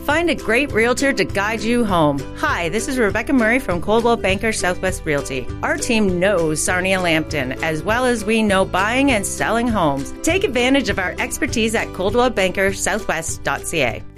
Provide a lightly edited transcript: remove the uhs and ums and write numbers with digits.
Find a great realtor to guide you home. Hi, this is Rebecca Murray from Coldwell Banker Southwest Realty. Our team knows Sarnia Lambton as well as we know buying and selling homes. Take advantage of our expertise at coldwellbankersouthwest.ca.